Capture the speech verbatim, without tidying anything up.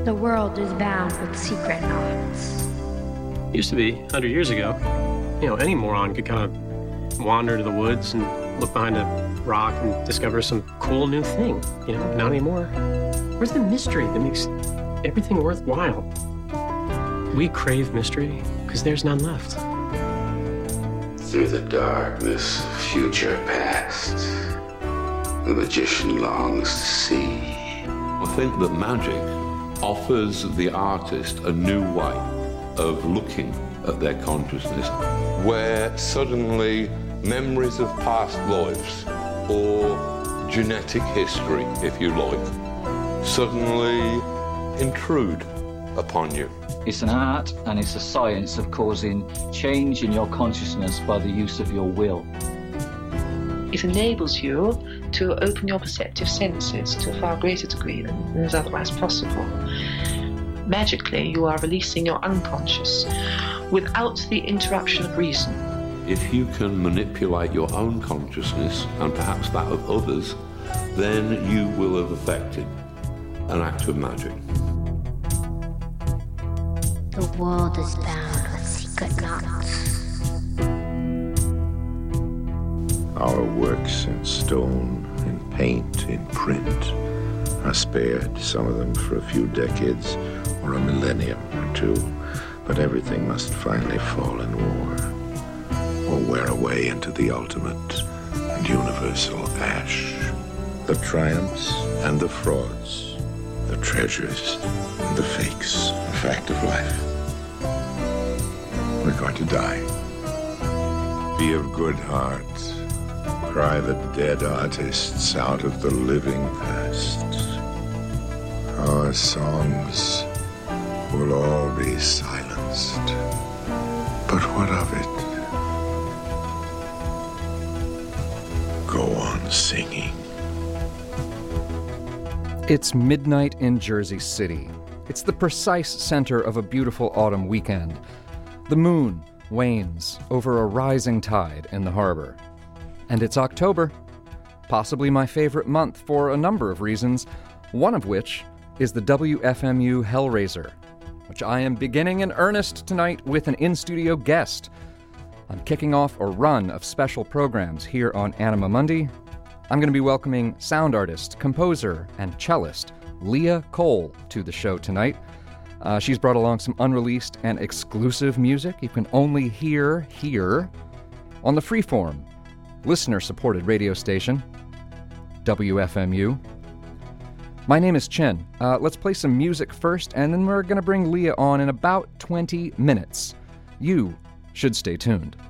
The world is bound with secret knots. Used to be, a hundred years ago, you know, any moron could kind of wander to the woods and look behind a rock and discover some cool new thing. You know, not anymore. Where's the mystery that makes everything worthwhile? We crave mystery because there's none left. Through the darkness, future past, the magician longs to see. I think that magic offers the artist a new way of looking at their consciousness, where suddenly memories of past lives or genetic history, if you like, suddenly intrude upon you. It's an art and it's a science of causing change in your consciousness by the use of your will. It enables you to open your perceptive senses to a far greater degree than is otherwise possible. Magically, you are releasing your unconscious without the interruption of reason. If you can manipulate your own consciousness and perhaps that of others, then you will have effected an act of magic. The world is bound with secret knots. Our works in stone, in paint, in print are spared, some of them for a few decades or a millennium or two, but everything must finally fall in war or wear away into the ultimate and universal ash. The triumphs and the frauds, the treasures and the fakes, a fact of life. We're going to die. Be of good heart. Cry the dead artists out of the living past. Our songs will all be silenced. But what of it? Go on singing. It's midnight in Jersey City. It's the precise center of a beautiful autumn weekend. The moon wanes over a rising tide in the harbor. And it's October, possibly my favorite month for a number of reasons, one of which is the W F M U Hellraiser, which I am beginning in earnest tonight with an in-studio guest. I'm kicking off a run of special programs here on Anima Mundi. I'm going to be welcoming sound artist, composer, and cellist Leah Cole to the show tonight. Uh, she's brought along some unreleased and exclusive music you can only hear here on the Freeform, listener-supported radio station, W F M U. My name is Chen. Uh, let's play some music first, and then we're going to bring Leah on in about twenty minutes. You should stay tuned.